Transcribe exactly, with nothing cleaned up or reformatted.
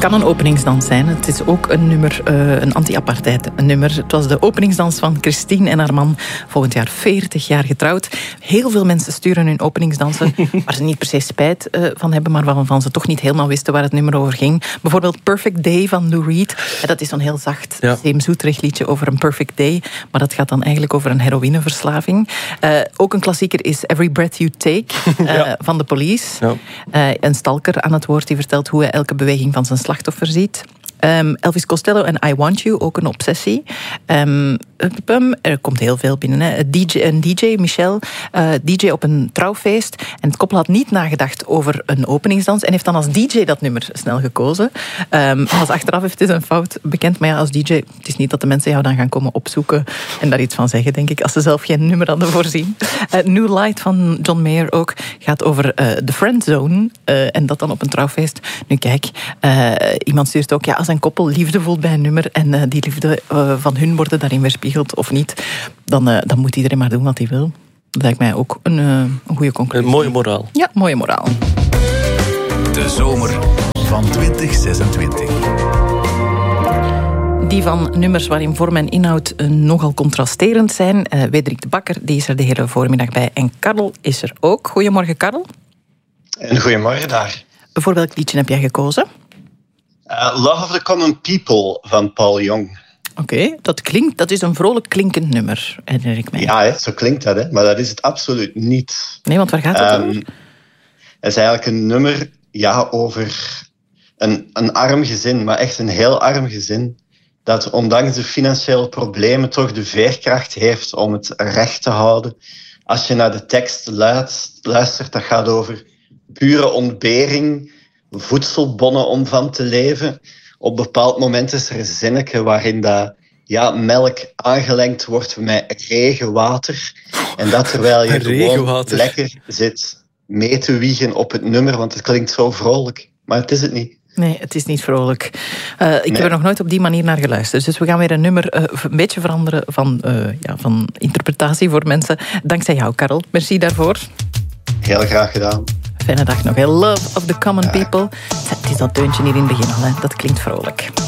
kan een openingsdans zijn. Het is ook een nummer, uh, een anti-apartheid een nummer. Het was de openingsdans van Christine en haar man, volgend jaar veertig jaar getrouwd. Heel veel mensen sturen hun openingsdansen waar ze niet per se spijt uh, van hebben, maar waarvan ze toch niet helemaal wisten waar het nummer over ging. Bijvoorbeeld Perfect Day van Lou Reed. Ja, dat is zo'n heel zacht, ja. zeemzoeterig liedje over een perfect day, maar dat gaat dan eigenlijk over een heroïneverslaving. Uh, ook een klassieker is Every Breath You Take uh, ja. van The Police. Ja. Uh, een stalker aan het woord die vertelt hoe hij elke beweging van zijn slachtoffer ziet. Um, Elvis Costello en I Want You, ook een obsessie. Um, er komt heel veel binnen. Hè. D J, een D J, Michel, uh, D J op een trouwfeest. En het koppel had niet nagedacht over een openingsdans en heeft dan als D J dat nummer snel gekozen. Um, als achteraf heeft het een fout bekend, maar ja, als D J, het is niet dat de mensen jou dan gaan komen opzoeken en daar iets van zeggen, denk ik, als ze zelf geen nummer hadden voorzien. Uh, New Light van John Mayer ook gaat over uh, de friendzone uh, en dat dan op een trouwfeest. Nu kijk, uh, iemand stuurt ook, ja, als een koppel liefde voelt bij een nummer en uh, die liefde uh, van hun worden daarin weerspiegeld of niet, dan, uh, dan moet iedereen maar doen wat hij wil. Dat lijkt mij ook een, uh, een goede conclusie. Een mooie moraal. Ja, mooie moraal. De zomer van twintig zesentwintig. Die van nummers waarin vorm en inhoud uh, nogal contrasterend zijn. Uh, Wederik de Bakker, die is er de hele voormiddag bij. En Karel is er ook. Goedemorgen, Karel. En goedemorgen daar. Bijvoorbeeld, welk liedje heb jij gekozen? Uh, Love of the Common People van Paul Young. Oké, okay, dat klinkt, dat is een vrolijk klinkend nummer, herinner ik mij. Ja, hè, zo klinkt dat, hè, maar dat is het absoluut niet. Nee, want waar gaat het um, over? Het is eigenlijk een nummer ja, over een, een arm gezin, maar echt een heel arm gezin, dat ondanks de financiële problemen toch de veerkracht heeft om het recht te houden. Als je naar de tekst luistert, dat gaat over pure ontbering, voedselbonnen om van te leven. Op een bepaald moment is er een zinnetje waarin dat, ja, melk aangelengd wordt met regenwater. En dat terwijl je gewoon lekker zit mee te wiegen op het nummer, want het klinkt zo vrolijk. Maar het is het niet. Nee, het is niet vrolijk. Uh, ik nee. heb er nog nooit op die manier naar geluisterd. Dus we gaan weer een nummer uh, een beetje veranderen van, uh, ja, van interpretatie voor mensen. Dankzij jou, Karel. Merci daarvoor. Heel graag gedaan. Fijne dag nog. Love of the Common People. Het is dat deuntje hier in het begin al, hè. Dat klinkt vrolijk.